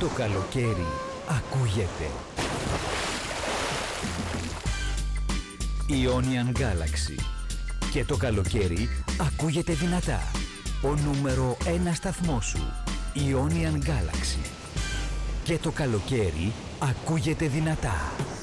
το καλοκαίρι ακούγεται. Ionian Galaxy. Και το καλοκαίρι ακούγεται δυνατά. Ο νούμερο 1 σταθμός σου. Ionian Galaxy. Και το καλοκαίρι ακούγεται δυνατά.